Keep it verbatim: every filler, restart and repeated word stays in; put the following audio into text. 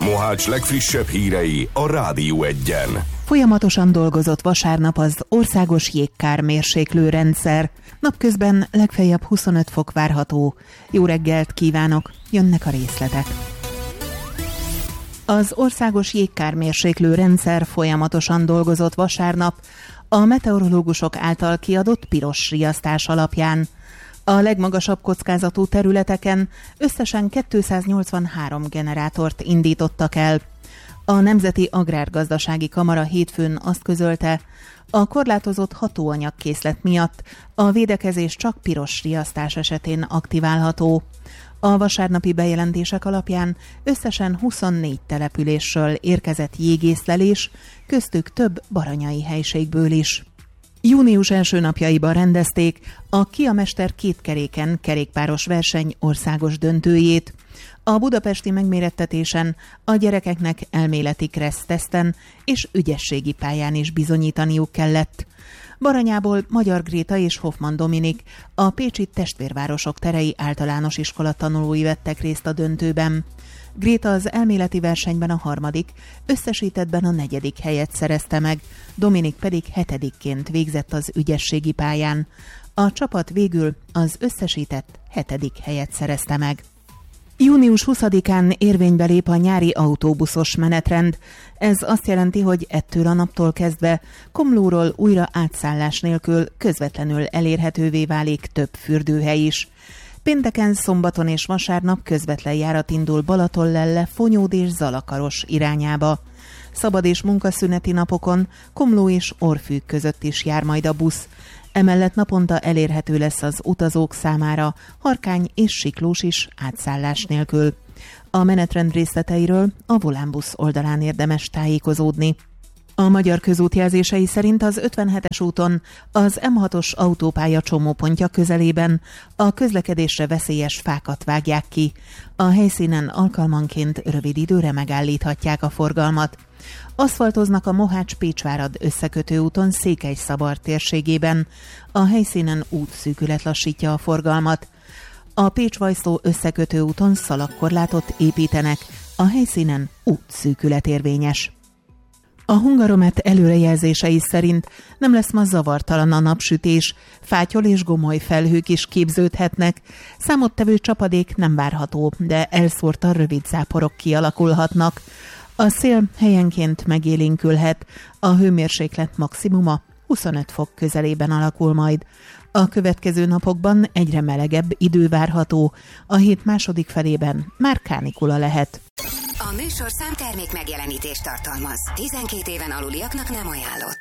Mohács legfrissebb hírei a Rádió Egyen. Folyamatosan dolgozott vasárnap az országos jégkármérséklő rendszer. Napközben legfeljebb huszonöt fok várható. Jó reggelt kívánok, jönnek a részletek. Az országos jégkármérséklő rendszer folyamatosan dolgozott vasárnap a meteorológusok által kiadott piros riasztás alapján. A legmagasabb kockázatú területeken összesen kétszáznyolcvanhárom generátort indítottak el. A Nemzeti Agrárgazdasági Kamara hétfőn azt közölte, a korlátozott hatóanyagkészlet miatt a védekezés csak piros riasztás esetén aktiválható. A vasárnapi bejelentések alapján összesen huszonnégy településről érkezett jégészlelés, köztük több baranyai helységből is. Június első napjaiban rendezték a Kiamester kétkeréken kerékpáros verseny országos döntőjét. A budapesti megmérettetésen a gyerekeknek elméleti kressz-teszten és ügyességi pályán is bizonyítaniuk kellett. Baranyából Magyar Gréta és Hoffman Dominik, a pécsi Testvérvárosok Terei Általános Iskola tanulói vettek részt a döntőben. Gréta az elméleti versenyben a harmadik, összesítettben a negyedik helyet szerezte meg, Dominik pedig hetedikként végzett az ügyességi pályán. A csapat végül az összesített hetedik helyet szerezte meg. Június huszadikán érvénybe lép a nyári autóbuszos menetrend. Ez azt jelenti, hogy ettől a naptól kezdve Komlóról újra átszállás nélkül közvetlenül elérhetővé válik több fürdőhely is. Pénteken, szombaton és vasárnap közvetlen járat indul Balatonlelle, Fonyód és Zalakaros irányába. Szabad és munkaszüneti napokon Komló és Orfűk között is jár majd a busz. Emellett naponta elérhető lesz az utazók számára Harkány és Siklós is átszállás nélkül. A menetrend részleteiről a Volánbusz oldalán érdemes tájékozódni. A Magyar Közút jelzései szerint az ötvenhetes úton az em hatos autópálya csomópontja közelében a közlekedésre veszélyes fákat vágják ki. A helyszínen alkalmanként rövid időre megállíthatják a forgalmat. Aszfaltoznak a Mohács-Pécsvárad összekötő úton Székelyszabard térségében. A helyszínen útszűkület lassítja a forgalmat. A Pécs-Vajszó összekötő úton szalagkorlátot építenek. A helyszínen útszűkület érvényes. A Hungaromet előrejelzései szerint nem lesz ma zavartalan a napsütés, fátyol és gomoly felhők is képződhetnek. Számottevő csapadék nem várható, de elszórtan rövid záporok kialakulhatnak. A szél helyenként megélénkülhet, a hőmérséklet maximuma huszonöt fok közelében alakul majd. A következő napokban egyre melegebb idő várható, a hét második felében már kánikula lehet. A műsorszám termék megjelenítést tartalmaz. tizenkét éven aluliaknak nem ajánlott.